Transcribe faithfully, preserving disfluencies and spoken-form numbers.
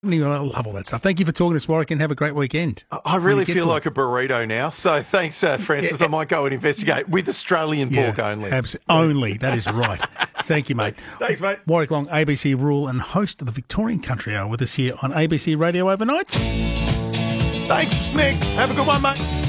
You love all that stuff. Thank you for talking to us, Warwick, and have a great weekend. I really feel like a burrito now. So thanks, uh, Francis. Yeah. I might go and investigate with Australian yeah, pork only. Abs- only. That is right. Thank you, mate. Thanks, mate. Warwick Long, A B C Rural and host of the Victorian Country Hour with us here on A B C Radio Overnight. Thanks, Mick. Have a good one, mate.